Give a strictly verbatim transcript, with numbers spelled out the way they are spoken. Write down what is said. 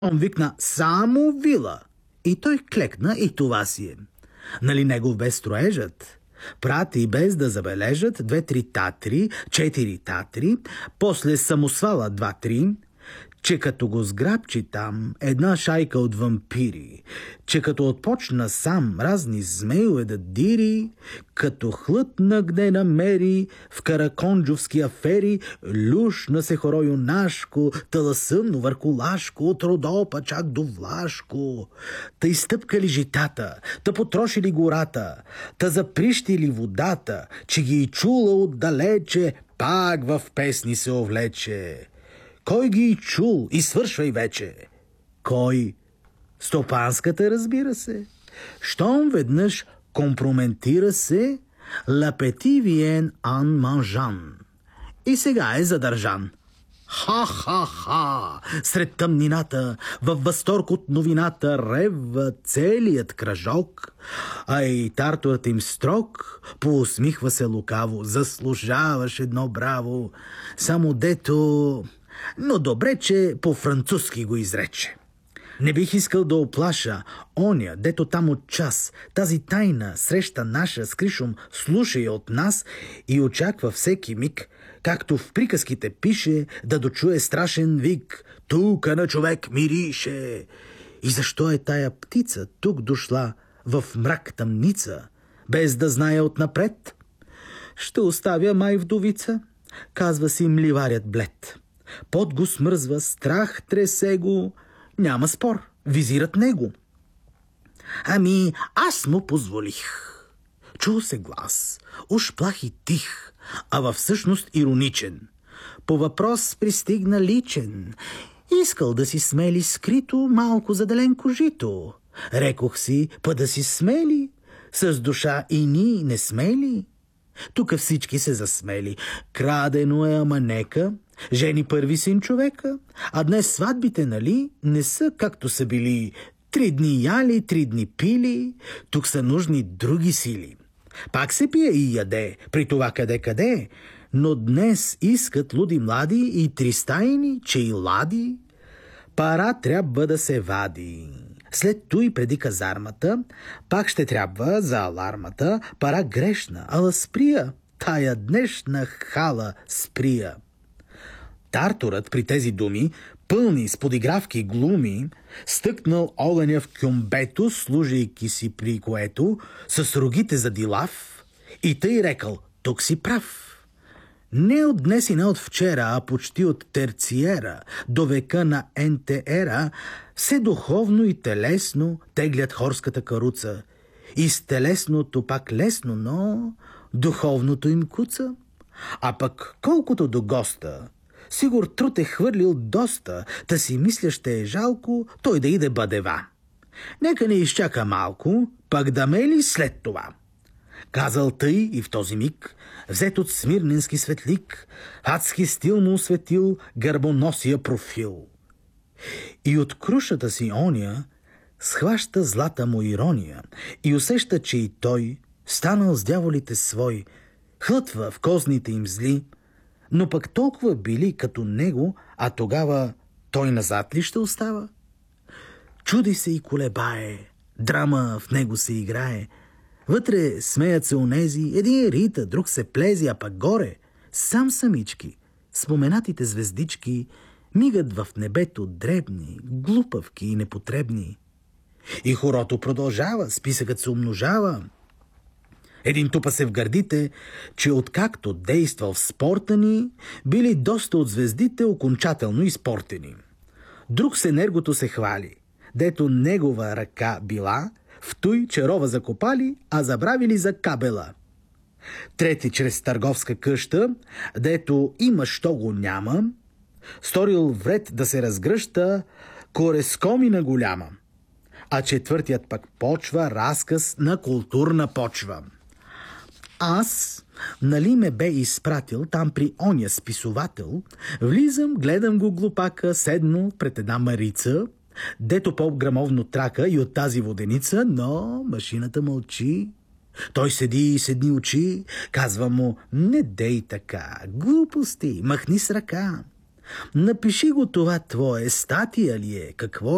Он викна само вила. И той клекна и това си е. Нали негов бе строежът? Прати без да забележат две-три татри, четири татри, после самосвала два-три, че като го сграбчи там една шайка от вампири, че като отпочна сам разни змееве да дири, като хлътна гне намери в караконджовски афери, люшна се хоро юнашко, таласъмно върху лашко, от Родопа чак до Влашко. Та изтъпкали житата, та потрошили гората, та заприщили водата, че ги и чула отдалече, пак в песни се овлече. Кой ги и чул и свършвай вече? Кой? Стопанската, разбира се. Щом веднъж компрометира се, l'appétit vient en mangeant. И сега е задържан. Ха-ха-ха! Сред тъмнината, във възторг от новината, ревва целият кръжок, а и Тартурът им строг поусмихва се лукаво. Заслужаваш едно браво, само дето... Но добре, че по-французски го изрече. Не бих искал да оплаша оня, дето там от час, тази тайна среща наша с Кришом слуша и от нас и очаква всеки миг, както в приказките пише, да дочуе страшен вик: тука на човек мирише. И защо е тая птица тук дошла в мрак тъмница, без да знае отнапред? Ще оставя май вдовица, казва си мливарят блед. Пот го смръзва, страх тресе го, няма спор, визират него. Ами, аз му позволих. Чул се глас, уж плах и тих, а във всъщност ироничен. По въпрос пристигна личен. Искал да си смели скрито малко заделенко жито. Рекох си, па да си смели, с душа и ни не смели. Тук всички се засмели. Крадено е, ама нека. Жени първи син човека. А днес сватбите, нали, не са както са били. Три дни яли, три дни пили. Тук са нужни други сили. Пак се пие и яде, при това къде-къде. Но днес искат луди млади и тристайни, че и лади. Пара трябва да се вади. След той преди казармата, пак ще трябва за алармата, пара грешна, ала сприя, тая днешна хала сприя. Тартурът при тези думи, пълни с подигравки и глуми, стъкнал огъня в кюмбето, служейки си при което, с рогите за дилав, и тъй рекал: тук си прав. Не от днес и не от вчера, а почти от терциера до века на ентеера, все духовно и телесно теглят хорската каруца. И с телесното пак лесно, но духовното им куца. А пък колкото до госта, сигур труд е хвърлил доста, та си мисля, ще е жалко той да иде бадева. Нека не изчака малко, пак да мели след това. Казал тъй и в този миг, взет от смирненски светлик, адски стил му осветил гърбоносия профил. И от крушата си оня схваща злата му ирония и усеща, че и той, станал с дяволите свой, хлътва в козните им зли, но пък толкова били като него, а тогава той назад ли ще остава? Чуди се и колебае, драма в него се играе. Вътре смеят се онези, един е рита, друг се плези, а пък горе, сам самички, споменатите звездички, мигат в небето дребни, глупавки и непотребни. И хорото продължава, списъкът се умножава. Един тупа се в гърдите, че откакто действал в спорта ни, били доста от звездите окончателно изпортени. Друг с енергото се хвали, дето негова ръка била, в той черова закопали, а забравили за кабела. Трети чрез търговска къща, дето има, що го няма, сторил вред да се разгръща корескомина голяма. А четвъртият пък почва разказ на културна почва. Аз, нали ме бе изпратил там при оня списовател, влизам, гледам го глупака, седно пред една марица, дето по-грамовно трака и от тази воденица, но машината мълчи. Той седи и седни очи, казва му: не дей така, глупости, махни с ръка. Напиши го това твое, статия ли е, какво